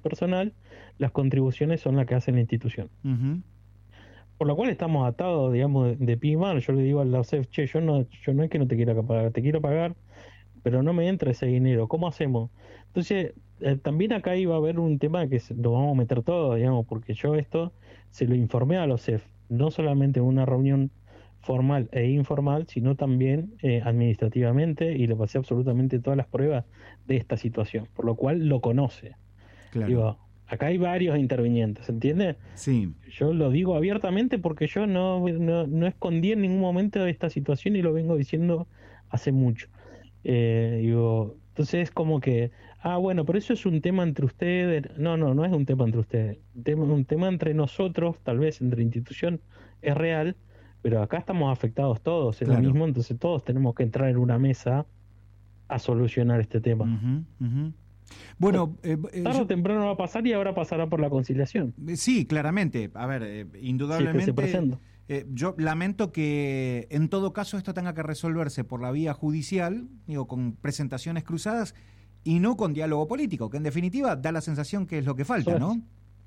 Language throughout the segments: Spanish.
personal, las contribuciones son las que hace la institución. Ujú. Por lo cual estamos atados, digamos, de pie y mano. Yo le digo a la OCEF, che, yo no es que no te quiera pagar, te quiero pagar, pero no me entra ese dinero. ¿Cómo hacemos? Entonces, también acá iba a haber un tema que lo vamos a meter todo, digamos, porque yo esto se lo informé a la OCEF, no solamente en una reunión formal e informal, sino también administrativamente, y le pasé absolutamente todas las pruebas de esta situación, por lo cual lo conoce. Claro. Digo, acá hay varios intervinientes, ¿entiendes? Sí. Yo lo digo abiertamente porque yo no escondí en ningún momento esta situación y lo vengo diciendo hace mucho. Digo, entonces es como que, bueno, pero eso es un tema entre ustedes. No, no, no es un tema entre ustedes. Un tema entre nosotros, tal vez entre institución, es real, pero acá estamos afectados todos en lo Claro. mismo, entonces todos tenemos que entrar en una mesa a solucionar este tema. Ujú, ujú. Bueno, Tarde o temprano va a pasar y ahora pasará por la conciliación, sí, claramente. A ver, si es que se indudablemente, presenta. yo lamento que en todo caso esto tenga que resolverse por la vía judicial, digo, con presentaciones cruzadas y no con diálogo político, que en definitiva da la sensación que es lo que falta, ¿no?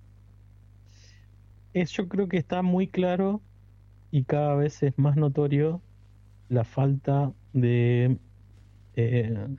Yo creo que está muy claro y cada vez es más notorio la falta de eh,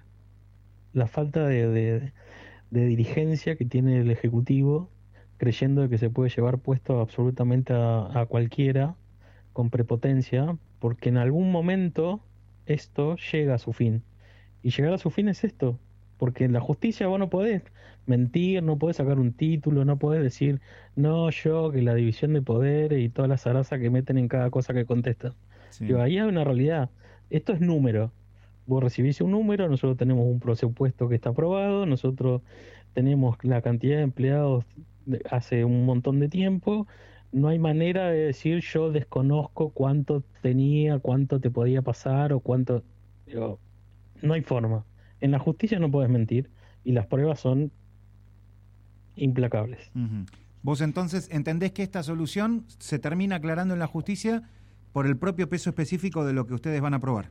la falta de dirigencia que tiene el Ejecutivo, creyendo que se puede llevar puesto absolutamente a cualquiera con prepotencia, porque en algún momento esto llega a su fin. Y llegar a su fin es esto, porque en la justicia vos no podés mentir, no podés sacar un título, no podés decir, no, yo, que la división de poderes y toda la zaraza que meten en cada cosa que contestan. Digo, Sí. ahí hay una realidad. Esto es número. Vos recibís un número, nosotros tenemos un presupuesto que está aprobado, nosotros tenemos la cantidad de empleados hace un montón de tiempo. No hay manera de decir yo desconozco cuánto tenía, cuánto te podía pasar o cuánto. Digo, no hay forma. En la justicia no puedes mentir y las pruebas son implacables. Ujú. Vos entonces entendés que esta solución se termina aclarando en la justicia por el propio peso específico de lo que ustedes van a aprobar.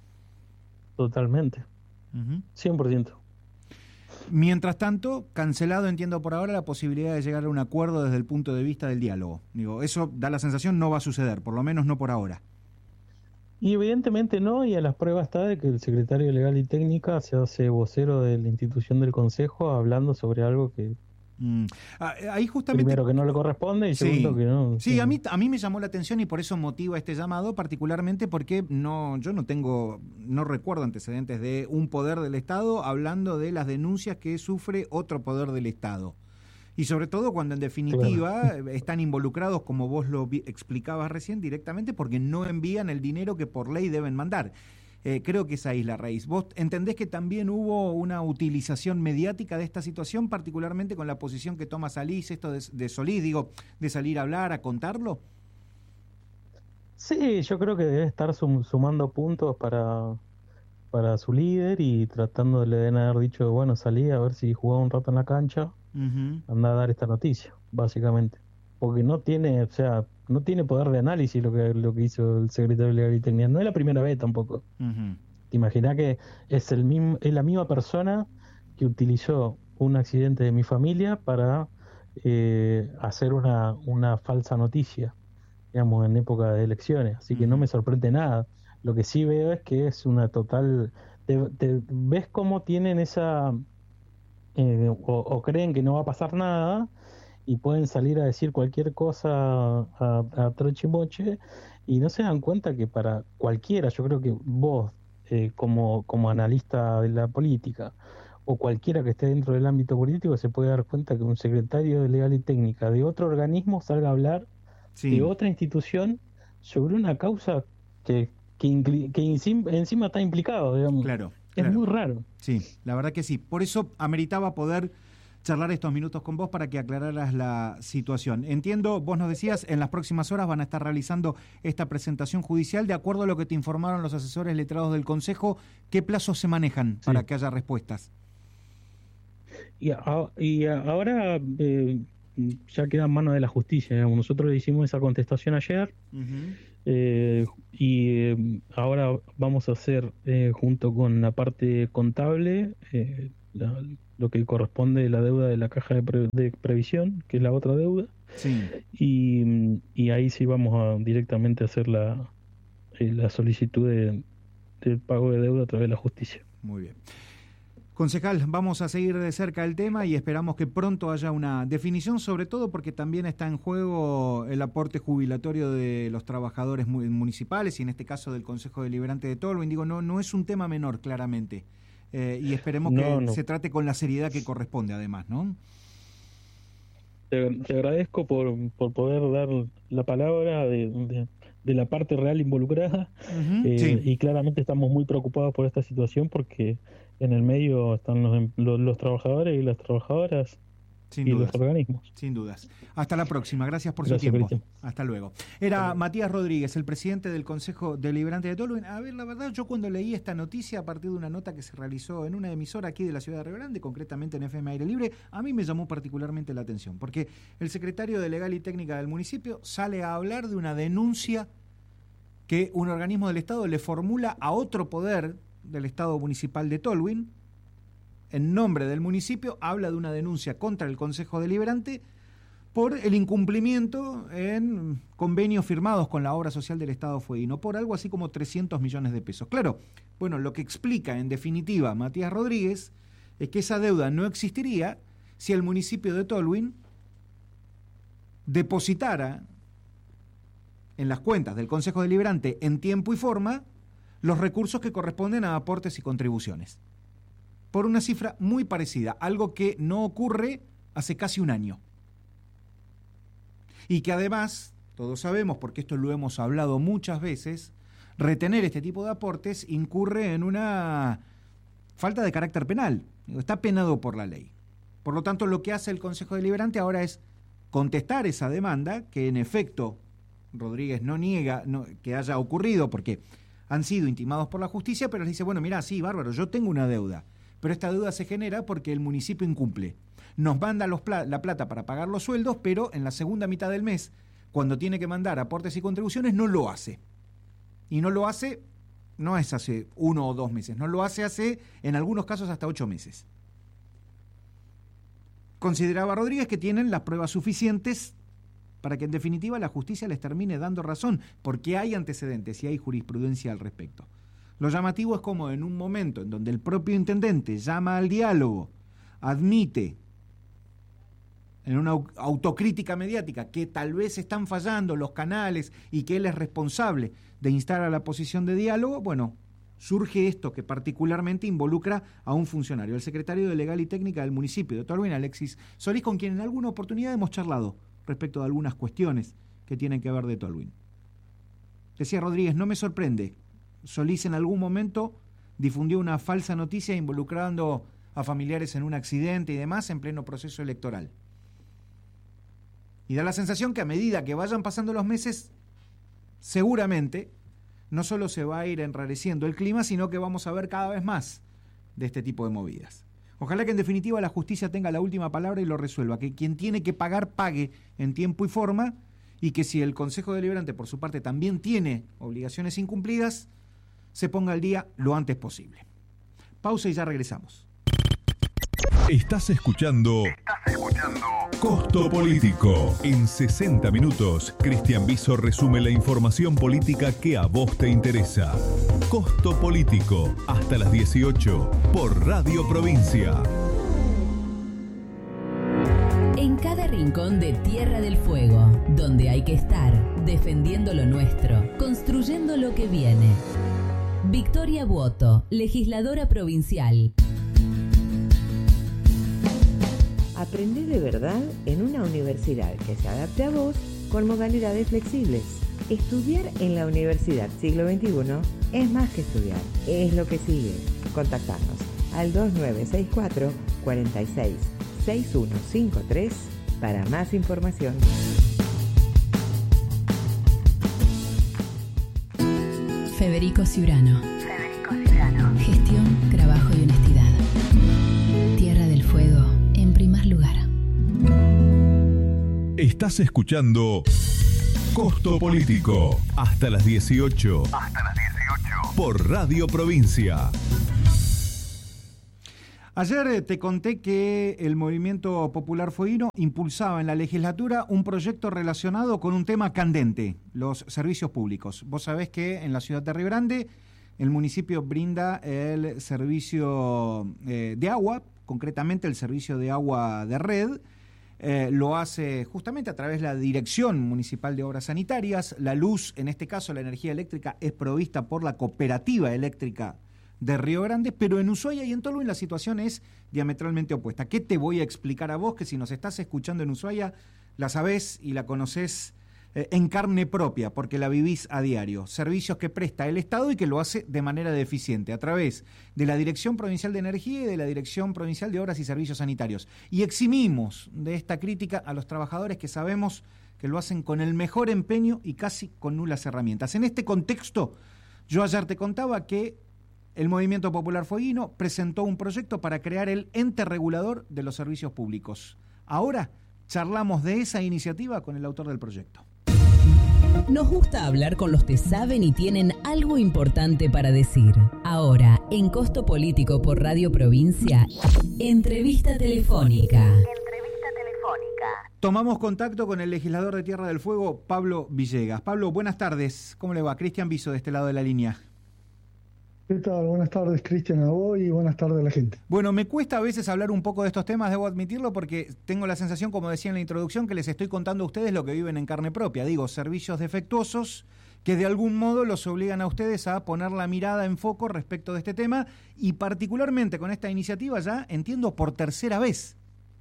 Totalmente. Ujú. 100%. Mientras tanto, cancelado, entiendo por ahora, la posibilidad de llegar a un acuerdo desde el punto de vista del diálogo. Digo, eso da la sensación no va a suceder, por lo menos no por ahora. Y evidentemente no, y a las pruebas está de que el secretario legal y técnica se hace vocero de la institución del Consejo hablando sobre algo que, Mm. Ahí justamente, primero, que no le corresponde y segundo, sí, que no. sí, a mí me llamó la atención y por eso motiva este llamado, particularmente porque yo no recuerdo antecedentes de un poder del Estado hablando de las denuncias que sufre otro poder del Estado. Y sobre todo cuando en Claro. definitiva están involucrados, como vos lo explicabas recién, directamente porque no envían el dinero que por ley deben mandar. Creo que esa es la raíz. ¿Vos entendés que también hubo una utilización mediática de esta situación, particularmente con la posición que toma Solís, esto de Solís, digo, de salir a hablar, a contarlo? Sí, yo creo que debe estar sumando puntos para su líder y tratando de le deben haber dicho, bueno, salí a ver si jugaba un rato en la cancha, Ujú, anda a dar esta noticia, básicamente. Porque no tiene, o sea, no tiene poder de análisis lo que hizo el secretario legal y técnico. No es la primera vez tampoco. ujú. Te imaginas que es la misma persona que utilizó un accidente de mi familia para hacer una falsa noticia, digamos, en época de elecciones. Así que no Ujú. me sorprende nada. Lo que sí veo es que es una total. ¿Ves cómo tienen esa o creen que no va a pasar nada y pueden salir a decir cualquier cosa a troche y moche y no se dan cuenta que para cualquiera, yo creo que vos como analista de la política o cualquiera que esté dentro del ámbito político se puede dar cuenta que un secretario de legal y técnica de otro organismo salga a hablar de Sí, otra institución sobre una causa que encima está implicado, digamos. claro, Es claro. muy raro. Sí, la verdad que sí. Por eso ameritaba poder charlar estos minutos con vos para que aclararas la situación. Entiendo, vos nos decías, en las próximas horas van a estar realizando esta presentación judicial. De acuerdo a lo que te informaron los asesores letrados del Consejo, ¿qué plazos se manejan para Sí. que haya respuestas? Ahora ya queda en manos de la justicia, digamos. Nosotros le hicimos esa contestación ayer Ujú. y ahora vamos a hacer junto con la parte contable lo que corresponde la deuda de la caja de previsión, que es la otra deuda. Sí. Y ahí sí vamos directamente a hacer la solicitud del pago de deuda a través de la justicia. Muy bien. Concejal, vamos a seguir de cerca el tema y esperamos que pronto haya una definición, sobre todo porque también está en juego el aporte jubilatorio de los trabajadores municipales y en este caso del Consejo Deliberante de Tolwyn. Digo, no es un tema menor, claramente. Y esperemos que se trate con la seriedad que corresponde, además, ¿no? Te agradezco por poder dar la palabra de la parte real involucrada. Sí. Y claramente estamos muy preocupados por esta situación porque en el medio están los trabajadores y las trabajadoras sin y dudas, los organismos. Sin dudas. Hasta la próxima. Gracias por su tiempo. Cristian. Hasta luego. Era Matías Rodríguez, el presidente del Consejo Deliberante de Tolwyn. A ver, la verdad, yo cuando leí esta noticia a partir de una nota que se realizó en una emisora aquí de la ciudad de Río Grande, concretamente en FM Aire Libre, a mí me llamó particularmente la atención, porque el secretario de Legal y Técnica del municipio sale a hablar de una denuncia que un organismo del Estado le formula a otro poder del Estado municipal de Tolwyn. En nombre del municipio, habla de una denuncia contra el Consejo Deliberante por el incumplimiento en convenios firmados con la obra social del Estado Fueguino, por algo así como 300 millones de pesos. Claro, bueno, lo que explica en definitiva Matías Rodríguez es que esa deuda no existiría si el municipio de Tolwyn depositara en las cuentas del Consejo Deliberante en tiempo y forma los recursos que corresponden a aportes y contribuciones, por una cifra muy parecida, algo que no ocurre hace casi un año. Y que además, todos sabemos, porque esto lo hemos hablado muchas veces, retener este tipo de aportes incurre en una falta de carácter penal. Está penado por la ley. Por lo tanto, lo que hace el Consejo Deliberante ahora es contestar esa demanda, que en efecto Rodríguez no niega que haya ocurrido, porque han sido intimados por la justicia, pero les dice, bueno, mirá, sí, bárbaro, yo tengo una deuda. Pero esta deuda se genera porque el municipio incumple. Nos manda la plata para pagar los sueldos, pero en la segunda mitad del mes, cuando tiene que mandar aportes y contribuciones, no lo hace. Y no lo hace, no es hace 1 o 2 meses, no lo hace hace, en algunos casos, hasta 8 meses. Consideraba Rodríguez que tienen las pruebas suficientes para que en definitiva la justicia les termine dando razón, porque hay antecedentes y hay jurisprudencia al respecto. Lo llamativo es como en un momento en donde el propio intendente llama al diálogo, admite en una autocrítica mediática que tal vez están fallando los canales y que él es responsable de instar a la posición de diálogo, bueno, surge esto que particularmente involucra a un funcionario, el secretario de Legal y Técnica del municipio de Tolwyn, Alexis Solís, con quien en alguna oportunidad hemos charlado respecto de algunas cuestiones que tienen que ver de Tolwyn. Decía Rodríguez, no me sorprende. Solís en algún momento difundió una falsa noticia involucrando a familiares en un accidente y demás en pleno proceso electoral. Y da la sensación que a medida que vayan pasando los meses, seguramente no solo se va a ir enrareciendo el clima, sino que vamos a ver cada vez más de este tipo de movidas. Ojalá que en definitiva la justicia tenga la última palabra y lo resuelva, que quien tiene que pagar pague en tiempo y forma, y que si el Consejo Deliberante por su parte también tiene obligaciones incumplidas, se ponga al día lo antes posible. Pausa y ya regresamos. Estás escuchando Costo Político. En 60 minutos, Cristian Biso resume la información política que a vos te interesa. Costo Político, hasta las 18, por Radio Provincia. En cada rincón de Tierra del Fuego, donde hay que estar, defendiendo lo nuestro, construyendo lo que viene. Victoria Buoto, legisladora provincial. Aprende de verdad en una universidad que se adapte a vos con modalidades flexibles. Estudiar en la Universidad Siglo XXI es más que estudiar, es lo que sigue. Contactanos al 2964 46 6153 para más información. Federico Ciurano. Gestión, trabajo y honestidad. Tierra del Fuego, en primer lugar. Estás escuchando Costo Político, hasta las 18. Por Radio Provincia. Ayer te conté que el Movimiento Popular Fueguino impulsaba en la legislatura un proyecto relacionado con un tema candente, los servicios públicos. Vos sabés que en la ciudad de Río Grande el municipio brinda el servicio de agua, concretamente el servicio de agua de red. Lo hace justamente a través de la Dirección Municipal de Obras Sanitarias. La luz, en este caso la energía eléctrica, es provista por la Cooperativa Eléctrica de Río Grande, pero en Ushuaia y en Tolwyn la situación es diametralmente opuesta. ¿Qué te voy a explicar a vos que si nos estás escuchando en Ushuaia la sabés y la conocés en carne propia, porque la vivís a diario? Servicios que presta el Estado y que lo hace de manera deficiente a través de la Dirección Provincial de Energía y de la Dirección Provincial de Obras y Servicios Sanitarios. Y eximimos de esta crítica a los trabajadores que sabemos que lo hacen con el mejor empeño y casi con nulas herramientas. En este contexto, yo ayer te contaba que el Movimiento Popular Fueguino presentó un proyecto para crear el ente regulador de los servicios públicos. Ahora charlamos de esa iniciativa con el autor del proyecto. Nos gusta hablar con los que saben y tienen algo importante para decir. Ahora, en Costo Político por Radio Provincia, entrevista telefónica. Tomamos contacto con el legislador de Tierra del Fuego, Pablo Villegas. Pablo, buenas tardes. ¿Cómo le va? Cristian Viso, de este lado de la línea. ¿Qué tal? Buenas tardes, Cristian, a vos y buenas tardes a la gente. Bueno, me cuesta a veces hablar un poco de estos temas, debo admitirlo, porque tengo la sensación, como decía en la introducción, que les estoy contando a ustedes lo que viven en carne propia. Digo, servicios defectuosos que de algún modo los obligan a ustedes a poner la mirada en foco respecto de este tema y particularmente con esta iniciativa ya, entiendo, por tercera vez.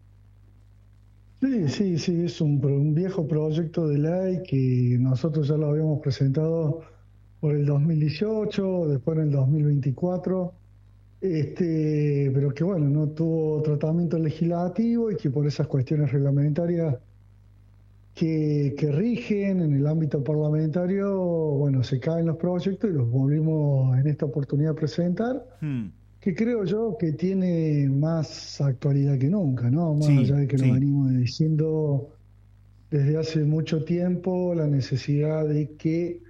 Sí, es un viejo proyecto de ley que nosotros ya lo habíamos presentado por el 2018, después en el 2024, pero que bueno, no tuvo tratamiento legislativo y que por esas cuestiones reglamentarias que rigen en el ámbito parlamentario, bueno, se caen los proyectos y los volvimos en esta oportunidad a presentar, que creo yo que tiene más actualidad que nunca, ¿no? Más allá de que lo venimos diciendo desde hace mucho tiempo, la necesidad de que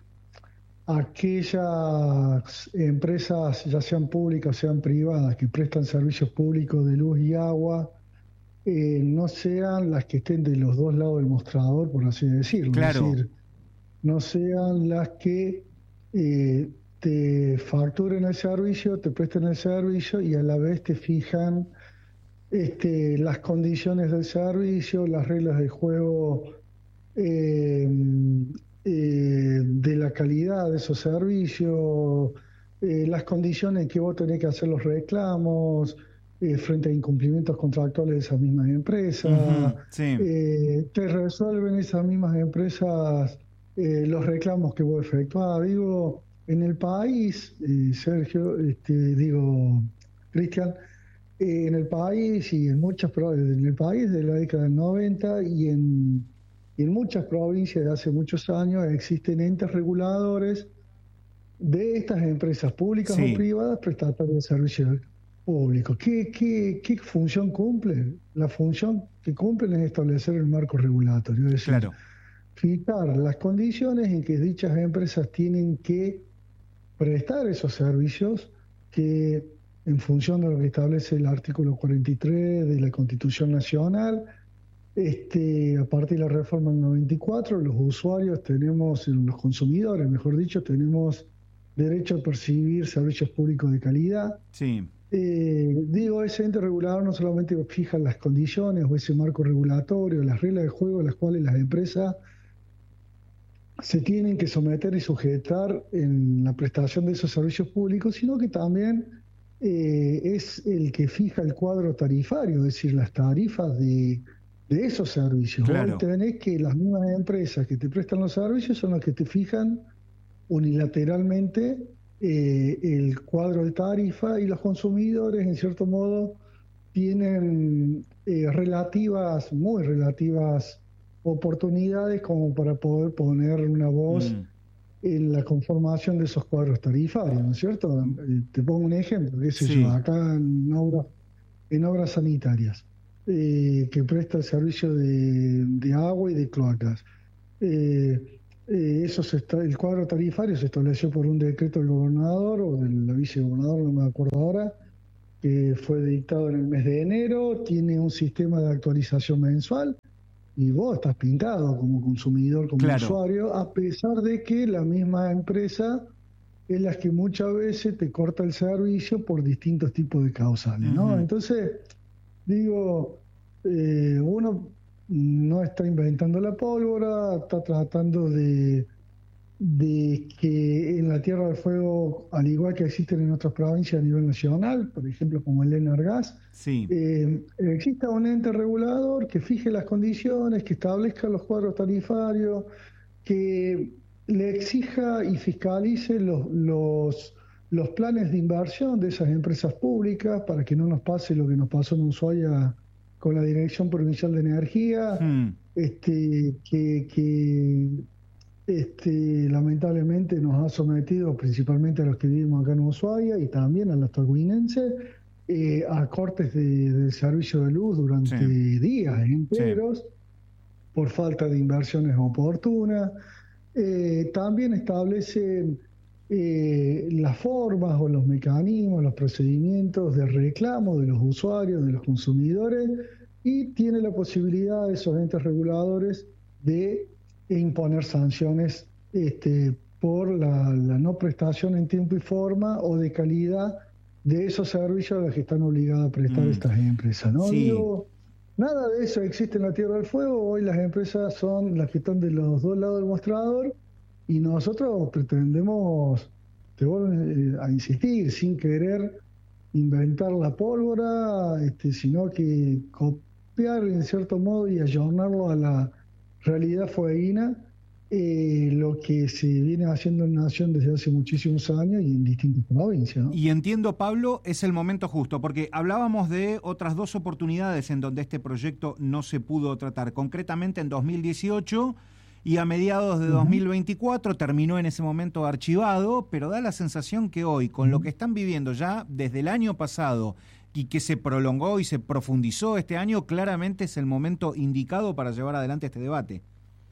aquellas empresas, ya sean públicas o sean privadas, que prestan servicios públicos de luz y agua, no sean las que estén de los dos lados del mostrador, por así decirlo. Claro. Es decir, no sean las que te facturen el servicio, te presten el servicio y a la vez te fijan las condiciones del servicio, las reglas de juego de la calidad de esos servicios, las condiciones en que vos tenés que hacer los reclamos frente a incumplimientos contractuales de esas mismas empresas. Te resuelven esas mismas empresas los reclamos que vos efectuás. Digo, en el país, Sergio, Cristian, en el país y en el país de la década del 90 y en muchas provincias de hace muchos años existen entes reguladores de estas empresas públicas o privadas prestatarias de servicios públicos. ¿Qué función cumple? La función que cumplen es establecer el marco regulatorio, es decir, fijar las condiciones en que dichas empresas tienen que prestar esos servicios que, en función de lo que establece el artículo 43 de la Constitución Nacional, a partir de la reforma del 94, los usuarios tenemos, los consumidores, mejor dicho, tenemos derecho a percibir servicios públicos de calidad. Ese ente regulador no solamente fija las condiciones o ese marco regulatorio, las reglas de juego a las cuales las empresas se tienen que someter y sujetar en la prestación de esos servicios públicos, sino que también es el que fija el cuadro tarifario, es decir, las tarifas de esos servicios. Hoy tenés que las mismas empresas que te prestan los servicios son las que te fijan unilateralmente el cuadro de tarifa, y los consumidores, en cierto modo, tienen muy relativas oportunidades como para poder poner una voz en la conformación de esos cuadros tarifarios, ¿no es cierto? Te pongo un ejemplo, qué sé yo, acá en obras sanitarias, que presta el servicio de agua y de cloacas. El cuadro tarifario se estableció por un decreto del gobernador o del vicegobernador, no me acuerdo ahora, que fue dictado en el mes de enero, tiene un sistema de actualización mensual y vos estás pintado como consumidor, como usuario, a pesar de que la misma empresa es la que muchas veces te corta el servicio por distintos tipos de causales, ¿no? Entonces, digo, uno no está inventando la pólvora, está tratando de que en la Tierra del Fuego, al igual que existen en otras provincias a nivel nacional, por ejemplo como el Energas, exista un ente regulador que fije las condiciones, que establezca los cuadros tarifarios, que le exija y fiscalice los planes de inversión de esas empresas públicas para que no nos pase lo que nos pasó en Ushuaia con la Dirección Provincial de Energía, lamentablemente nos ha sometido, principalmente a los que vivimos acá en Ushuaia y también a los tolhuinenses, a cortes del servicio de luz durante días enteros por falta de inversiones oportunas. También establecen las formas o los mecanismos, los procedimientos de reclamo de los usuarios, de los consumidores, y tiene la posibilidad de esos entes reguladores de imponer sanciones por la no prestación en tiempo y forma o de calidad de esos servicios a los que están obligadas a prestar estas empresas, ¿no? Digo, nada de eso existe en la Tierra del Fuego. Hoy las empresas son las que están de los dos lados del mostrador y nosotros pretendemos, te vuelvo a insistir, sin querer inventar la pólvora, sino que copiar en cierto modo y ayornarlo a la realidad fueguina, lo que se viene haciendo en Nación desde hace muchísimos años y en distintas provincias, ¿no? Y entiendo, Pablo, es el momento justo, porque hablábamos de otras dos oportunidades en donde este proyecto no se pudo tratar, concretamente en 2018 y a mediados de 2024 terminó en ese momento archivado, pero da la sensación que hoy, con lo que están viviendo ya desde el año pasado y que se prolongó y se profundizó este año, claramente es el momento indicado para llevar adelante este debate.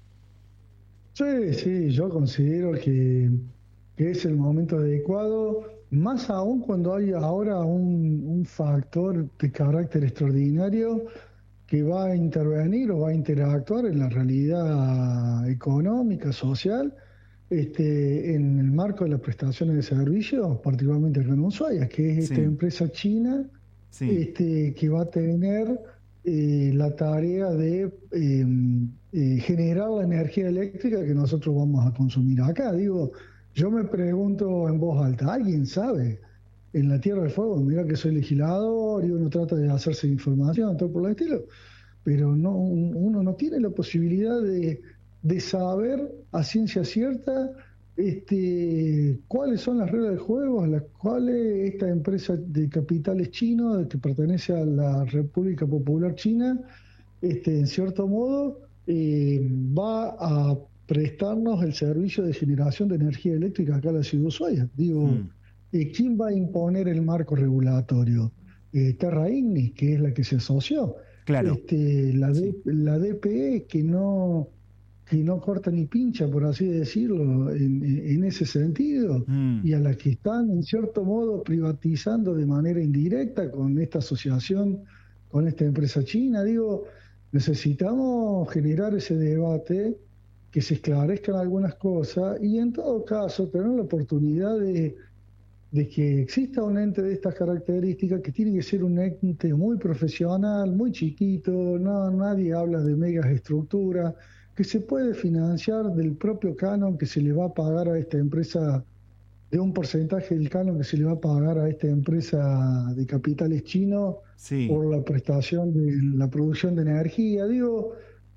Sí, yo considero que es el momento adecuado, más aún cuando hay ahora un factor de carácter extraordinario que va a intervenir o va a interactuar en la realidad económica, social, en el marco de las prestaciones de servicios, particularmente acá en Ushuaia, que es esta empresa china que va a tener la tarea de generar la energía eléctrica que nosotros vamos a consumir acá. Digo, yo me pregunto en voz alta, ¿alguien sabe? En la Tierra del Fuego, mira que soy legislador y uno trata de hacerse información, todo por el estilo, pero no, uno no tiene la posibilidad de saber a ciencia cierta cuáles son las reglas del juego a las cuales esta empresa de capitales chinos que pertenece a la República Popular China, en cierto modo, va a prestarnos el servicio de generación de energía eléctrica acá en la ciudad de Ushuaia. Digo, ¿quién va a imponer el marco regulatorio? Terra Ignis, que es la que se asoció. Claro. La DPE, que no corta ni pincha, por así decirlo, en ese sentido, y a la que están, en cierto modo, privatizando de manera indirecta con esta asociación, con esta empresa china. Digo, necesitamos generar ese debate, que se esclarezcan algunas cosas, y en todo caso tener la oportunidad de que exista un ente de estas características, que tiene que ser un ente muy profesional, muy chiquito, nadie habla de megas estructuras, que se puede financiar del propio canon que se le va a pagar a esta empresa, de un porcentaje del canon que se le va a pagar a esta empresa de capitales chinos por la prestación de la producción de energía. Digo,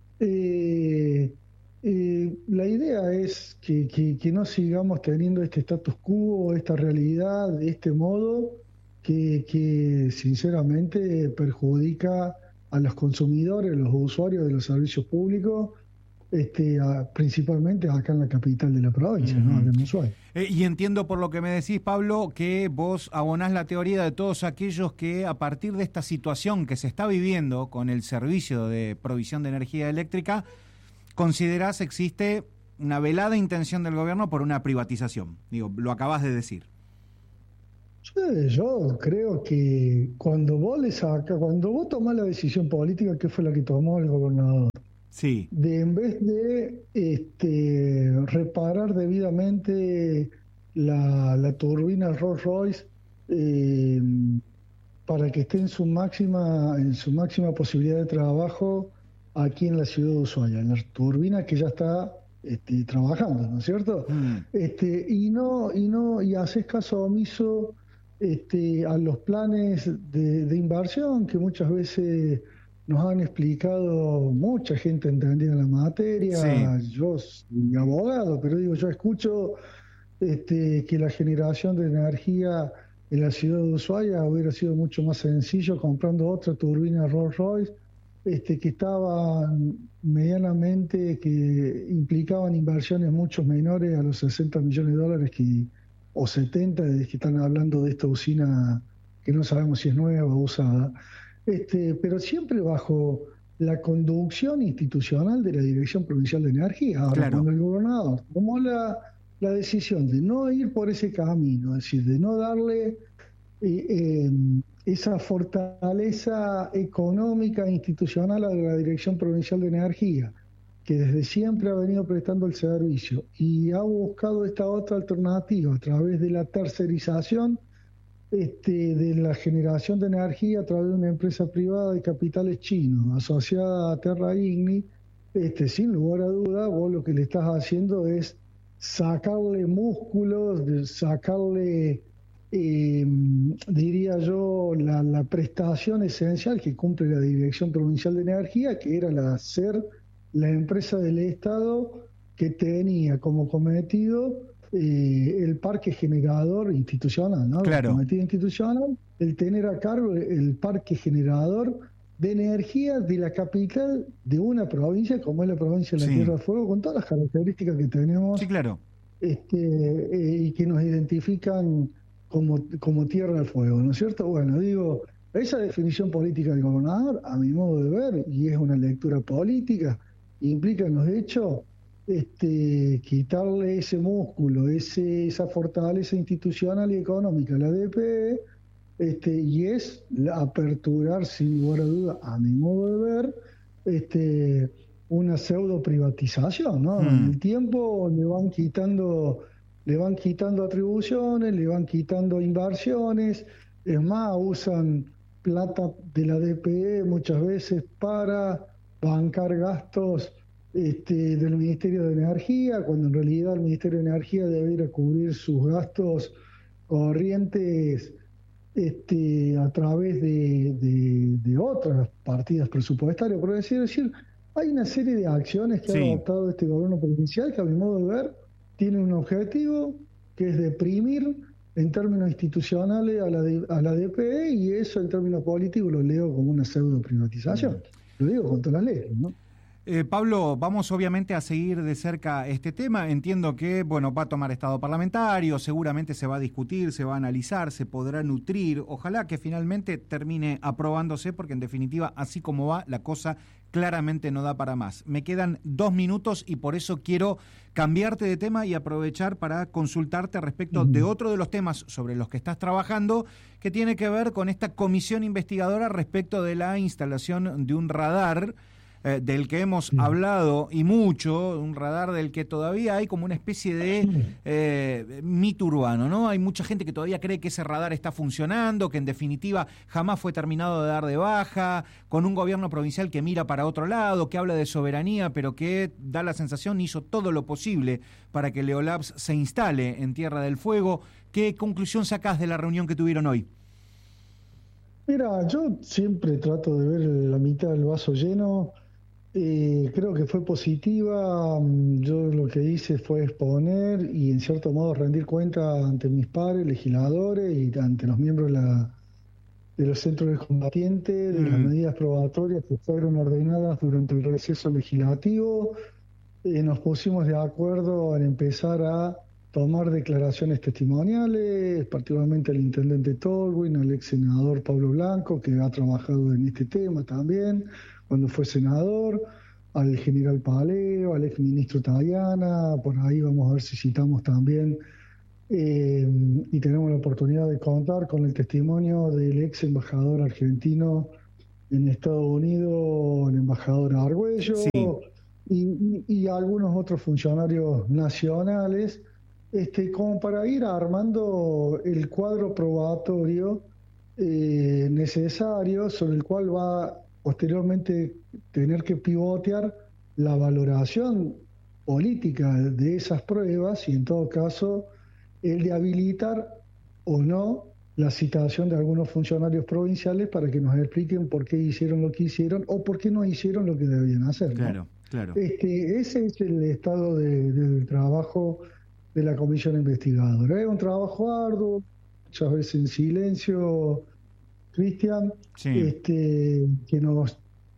la idea es que no sigamos teniendo este status quo, esta realidad, de este modo, que sinceramente perjudica a los consumidores, a los usuarios de los servicios públicos, principalmente acá en la capital de la provincia, ¿no? Acá en Ushuaia. Y entiendo por lo que me decís, Pablo, que vos abonás la teoría de todos aquellos que a partir de esta situación que se está viviendo con el servicio de provisión de energía eléctrica, considerás existe una velada intención del gobierno por una privatización. Digo, lo acabás de decir. Yo creo que cuando cuando vos tomás la decisión política, que fue la que tomó el gobernador, Sí, de en vez de reparar debidamente la turbina Rolls Royce eh, para que esté en su máxima posibilidad de trabajo aquí en la ciudad de Ushuaia, la turbina que ya está trabajando, ¿no es cierto? mm, Y haces caso omiso a los planes de inversión que muchas veces nos han explicado mucha gente entendida en la sí, materia. Yo soy abogado, pero digo, yo escucho que la generación de energía en la ciudad de Ushuaia hubiera sido mucho más sencillo comprando otra turbina Rolls Royce, que estaban medianamente, que implicaban inversiones mucho menores a los 60 millones de dólares o 70, de que están hablando de esta usina que no sabemos si es nueva o usada, pero siempre bajo la conducción institucional de la Dirección Provincial de Energía. Ahora, claro. cuando el gobernador tomó la decisión de no ir por ese camino, es decir, de no darle eh, eh, esa fortaleza económica e institucional a la Dirección Provincial de Energía, que desde siempre ha venido prestando el servicio y ha buscado esta otra alternativa a través de la tercerización de la generación de energía a través de una empresa privada de capitales chinos asociada a Terra Igni. Sin lugar a duda, vos lo que le estás haciendo es sacarle músculos, sacarle, diría yo, la prestación esencial que cumple la Dirección Provincial de Energía, que era la ser la empresa del Estado que tenía como cometido el parque generador institucional, ¿no? El Claro, cometido institucional, el tener a cargo el parque generador de energía de la capital de una provincia, como es la provincia de la sí, Tierra del Fuego, con todas las características que sí, tenemos claro. y que nos identifican como Tierra del Fuego, ¿no es cierto? Bueno, digo, esa definición política del gobernador, a mi modo de ver, y es una lectura política, implica en los hechos quitarle ese músculo, esa fortaleza institucional y económica a la DPE, y es aperturar, sin lugar a duda, a mi modo de ver, una pseudo privatización, ¿no? En Mm, el tiempo le van quitando atribuciones, le van quitando inversiones, es más, usan plata de la DPE muchas veces para bancar gastos del Ministerio de Energía, cuando en realidad el Ministerio de Energía debe ir a cubrir sus gastos corrientes a través de otras partidas presupuestarias, por decir, hay una serie de acciones que ha sí. adoptado este gobierno provincial que a mi modo de ver tiene un objetivo que es deprimir en términos institucionales a la DPE, y eso en términos políticos lo leo como una pseudo Mm. privatización. Lo digo con todas las letras, ¿no? Pablo, vamos obviamente a seguir de cerca este tema. Entiendo que, bueno, va a tomar estado parlamentario, seguramente se va a discutir, se va a analizar, se podrá nutrir. Ojalá que finalmente termine aprobándose, porque en definitiva, así como va, la cosa claramente no da para más. Me quedan 2 minutos y por eso quiero cambiarte de tema y aprovechar para consultarte respecto de otro de los temas sobre los que estás trabajando, que tiene que ver con esta comisión investigadora respecto de la instalación de un radar del que hemos hablado y mucho, un radar del que todavía hay como una especie de mito urbano, ¿no? Hay mucha gente que todavía cree que ese radar está funcionando, que en definitiva jamás fue terminado de dar de baja, con un gobierno provincial que mira para otro lado, que habla de soberanía, pero que da la sensación hizo todo lo posible para que el Eolabs se instale en Tierra del Fuego. ¿Qué conclusión sacás de la reunión que tuvieron hoy? Mira, yo siempre trato de ver la mitad del vaso lleno. Creo que fue positiva. Yo lo que hice fue exponer y en cierto modo rendir cuenta ante mis pares, legisladores y ante los miembros de los centros de combatientes, de las Mm, medidas probatorias que fueron ordenadas durante el receso legislativo. Nos pusimos de acuerdo en empezar a tomar declaraciones testimoniales, particularmente al intendente Tolwin, al ex senador Pablo Blanco, que ha trabajado en este tema también cuando fue senador, al general Paleo, al ex ministro Tayana. Por ahí vamos a ver si citamos también y tenemos la oportunidad de contar con el testimonio del ex embajador argentino en Estados Unidos, el embajador Argüello, Sí. y algunos otros funcionarios nacionales, como para ir armando el cuadro probatorio necesario, sobre el cual va posteriormente tener que pivotear la valoración política de esas pruebas y en todo caso el de habilitar o no la citación de algunos funcionarios provinciales para que nos expliquen por qué hicieron lo que hicieron o por qué no hicieron lo que debían hacer, ¿no? Claro, claro. Ese es el estado del trabajo de la comisión investigadora. Es un trabajo arduo, muchas veces en silencio, Cristian, Sí. que nos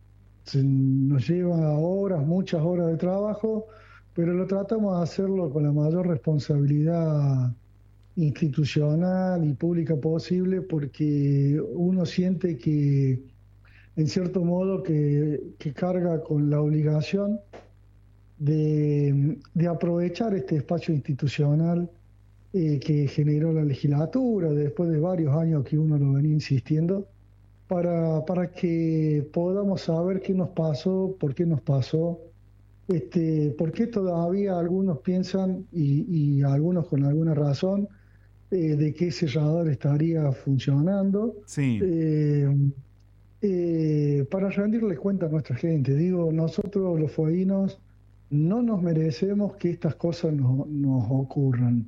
lleva horas, muchas horas de trabajo, pero lo tratamos de hacerlo con la mayor responsabilidad institucional y pública posible, porque uno siente que, en cierto modo, que carga con la obligación de aprovechar este espacio institucional que generó la legislatura, después de varios años que uno lo venía insistiendo, para que podamos saber qué nos pasó, por qué nos pasó, por qué todavía algunos piensan, y algunos con alguna razón, de que ese radar estaría funcionando, Sí. para rendirle cuenta a nuestra gente. Digo, nosotros los fueguinos no nos merecemos que estas cosas nos ocurran.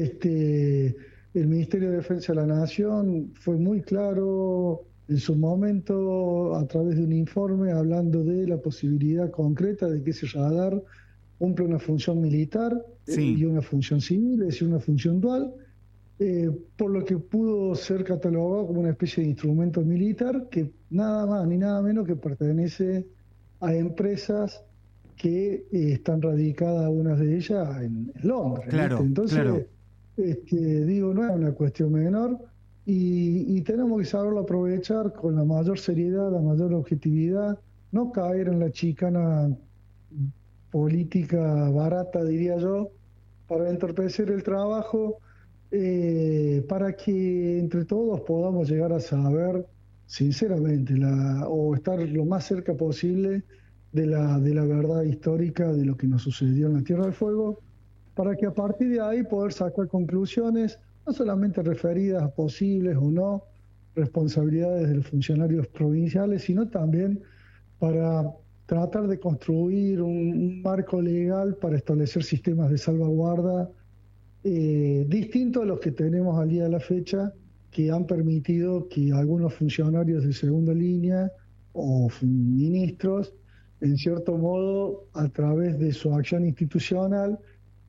El Ministerio de Defensa de la Nación fue muy claro en su momento a través de un informe hablando de la posibilidad concreta de que ese radar cumpla una función militar y una función civil, es decir, una función dual, por lo que pudo ser catalogado como una especie de instrumento militar que nada más ni nada menos que pertenece a empresas que están radicadas, algunas de ellas, en Londres. Claro, entonces, claro. Digo, no es una cuestión menor y tenemos que saberlo aprovechar con la mayor seriedad, la mayor objetividad, no caer en la chicana política barata, diría yo, para entorpecer el trabajo, para que entre todos podamos llegar a saber sinceramente o estar lo más cerca posible de la verdad histórica de lo que nos sucedió en la Tierra del Fuego, para que a partir de ahí poder sacar conclusiones no solamente referidas a posibles o no responsabilidades de los funcionarios provinciales, sino también para tratar de construir un marco legal para establecer sistemas de salvaguarda distintos a los que tenemos al día de la fecha, que han permitido que algunos funcionarios de segunda línea o ministros, en cierto modo, a través de su acción institucional,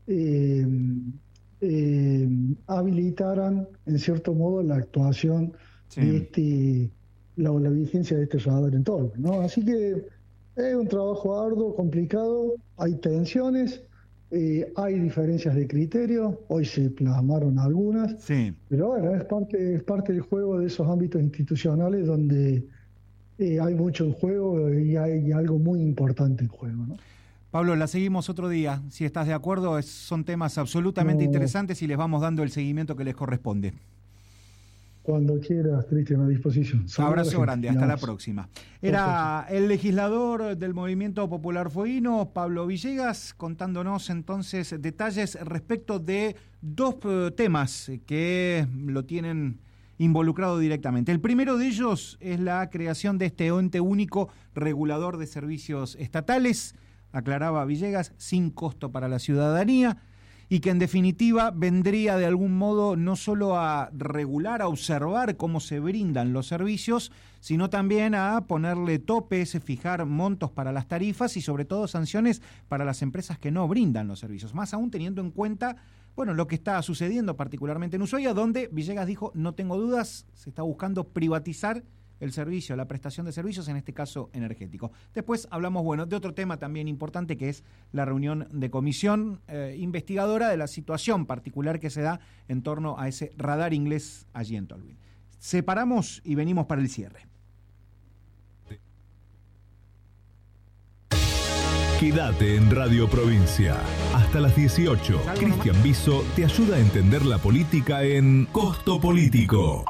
habilitaran, en cierto modo, la actuación de la vigencia de este radar en todo, ¿no? Así que es un trabajo arduo, complicado, hay tensiones, hay diferencias de criterio, hoy se plasmaron algunas, pero bueno, es parte del juego de esos ámbitos institucionales donde hay mucho en juego y hay algo muy importante en juego, ¿no? Pablo, la seguimos otro día, si estás de acuerdo, son temas absolutamente interesantes y les vamos dando el seguimiento que les corresponde. Cuando quieras, Cristian, a disposición. Abrazo grande, hasta la próxima. Era el legislador del Movimiento Popular Fueguino, Pablo Villegas, contándonos entonces detalles respecto de dos temas que lo tienen involucrado directamente. El primero de ellos es la creación de este ente único regulador de servicios estatales, aclaraba Villegas, sin costo para la ciudadanía, y que en definitiva vendría de algún modo no solo a regular, a observar cómo se brindan los servicios, sino también a ponerle topes, fijar montos para las tarifas y sobre todo sanciones para las empresas que no brindan los servicios, más aún teniendo en cuenta lo que está sucediendo particularmente en Ushuaia, donde Villegas dijo, no tengo dudas, se está buscando privatizar el servicio, la prestación de servicios, en este caso energético. Después hablamos, de otro tema también importante, que es la reunión de comisión investigadora de la situación particular que se da en torno a ese radar inglés allí en Tolwyn. Separamos y venimos para el cierre. Quédate en Radio Provincia. Hasta las 18. Cristian Viso te ayuda a entender la política en Costo Político.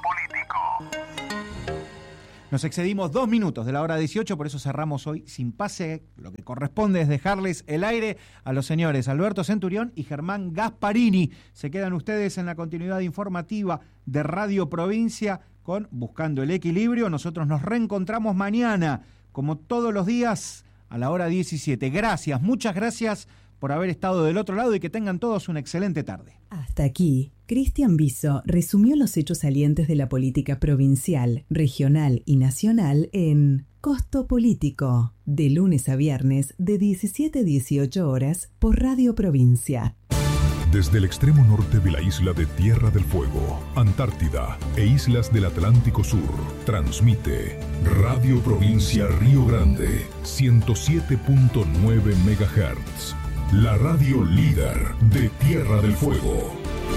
Nos excedimos 2 minutos de la hora 18, por eso cerramos hoy sin pase. Lo que corresponde es dejarles el aire a los señores Alberto Centurión y Germán Gasparini. Se quedan ustedes en la continuidad informativa de Radio Provincia con Buscando el Equilibrio. Nosotros nos reencontramos mañana, como todos los días, a la hora 17. Gracias, muchas gracias por haber estado del otro lado y que tengan todos una excelente tarde. Hasta aquí, Cristian Viso resumió los hechos salientes de la política provincial, regional y nacional en Costo Político, de lunes a viernes de 17 a 18 horas por Radio Provincia. Desde el extremo norte de la isla de Tierra del Fuego, Antártida e islas del Atlántico Sur, transmite Radio Provincia Río Grande, 107.9 MHz. La radio líder de Tierra del Fuego.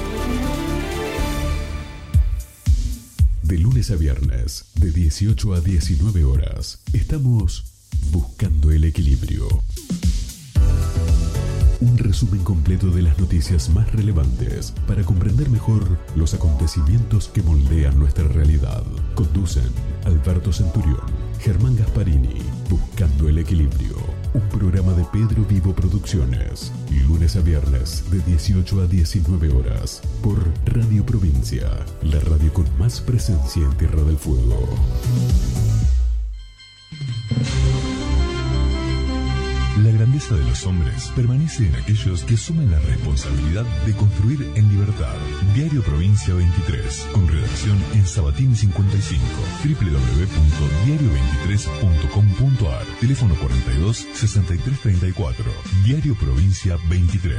De lunes a viernes, de 18 a 19 horas, estamos buscando el equilibrio. Un resumen completo de las noticias más relevantes para comprender mejor los acontecimientos que moldean nuestra realidad. Conducen Alberto Centurión, Germán Gasparini, Buscando el Equilibrio. Un programa de Pedro Vivo Producciones. Lunes a viernes de 18 a 19 horas por Radio Provincia, la radio con más presencia en Tierra del Fuego. La grandeza de los hombres permanece en aquellos que asumen la responsabilidad de construir en libertad. Diario Provincia 23, con redacción en Sabatini 55, www.diario23.com.ar, teléfono 42 63 34, Diario Provincia 23.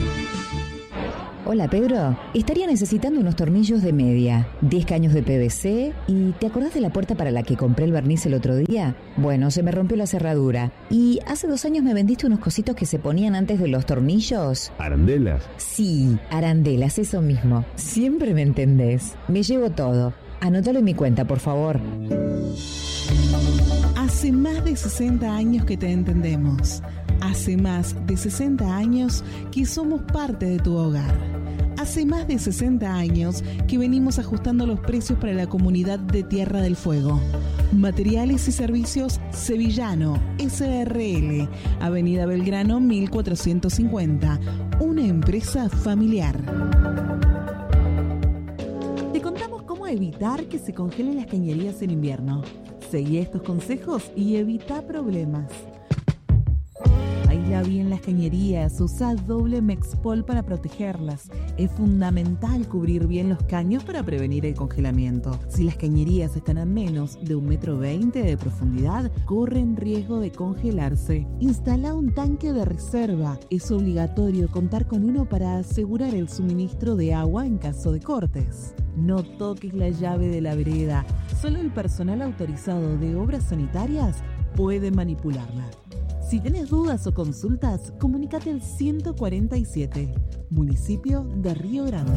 Hola Pedro, estaría necesitando unos tornillos de media, 10 caños de PVC y ¿te acordás de la puerta para la que compré el barniz el otro día? Bueno, se me rompió la cerradura y hace 2 años me vendiste unos cositos que se ponían antes de los tornillos. ¿Arandelas? Sí, arandelas, eso mismo. Siempre me entendés. Me llevo todo. Anótalo en mi cuenta, por favor. Hace más de 60 años que te entendemos. Hace más de 60 años que somos parte de tu hogar. Hace más de 60 años que venimos ajustando los precios para la comunidad de Tierra del Fuego. Materiales y Servicios Sevillano, SRL, Avenida Belgrano 1450, una empresa familiar. Te contamos cómo evitar que se congelen las cañerías en invierno. Seguí estos consejos y evita problemas. Aísla bien las cañerías, usa doble Mexpol para protegerlas. Es fundamental cubrir bien los caños para prevenir el congelamiento. Si las cañerías están a menos de 1,20 m de profundidad, corren riesgo de congelarse. Instala un tanque de reserva. Es obligatorio contar con uno para asegurar el suministro de agua en caso de cortes. No toques la llave de la vereda. Solo el personal autorizado de obras sanitarias puede manipularla. Si tenés dudas o consultas, comunícate al 147, municipio de Río Grande.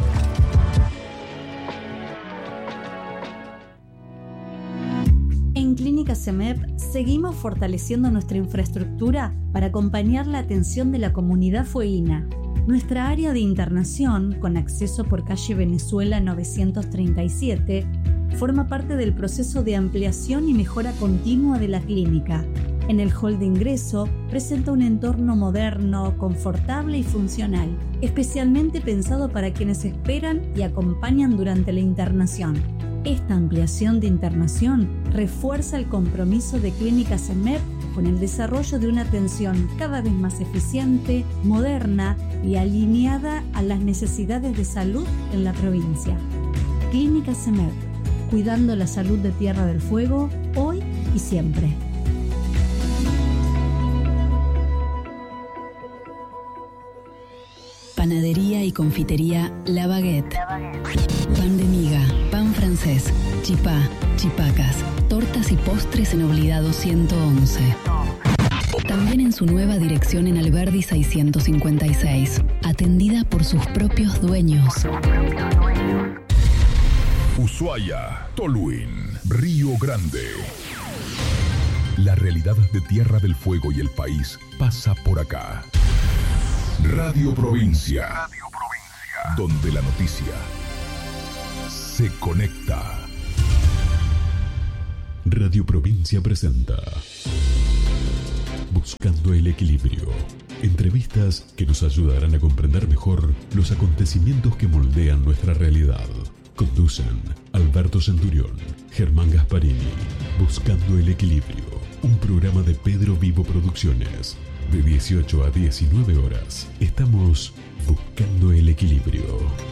En Clínica CEMEP seguimos fortaleciendo nuestra infraestructura para acompañar la atención de la comunidad fueguina. Nuestra área de internación, con acceso por calle Venezuela 937, forma parte del proceso de ampliación y mejora continua de la clínica. En el hall de ingreso presenta un entorno moderno, confortable y funcional, especialmente pensado para quienes esperan y acompañan durante la internación. Esta ampliación de internación refuerza el compromiso de Clínica CEMEP con el desarrollo de una atención cada vez más eficiente, moderna y alineada a las necesidades de salud en la provincia. Clínica CEMEP, cuidando la salud de Tierra del Fuego, hoy y siempre. Panadería y confitería La Baguette. Pan de miga, pan francés, chipá, chipacas, tortas y postres en Oblidado 111. También en su nueva dirección en Alberdi 656, atendida por sus propios dueños. Ushuaia, Tolwyn, Río Grande. La realidad de Tierra del Fuego y el país pasa por acá. Radio Provincia. Donde la noticia se conecta. Radio Provincia presenta Buscando el Equilibrio. Entrevistas que nos ayudarán a comprender mejor los acontecimientos que moldean nuestra realidad. Conducen Alberto Centurión, Germán Gasparini. Buscando el Equilibrio. Un programa de Pedro Vivo Producciones. De 18 a 19 horas. Estamos buscando el equilibrio.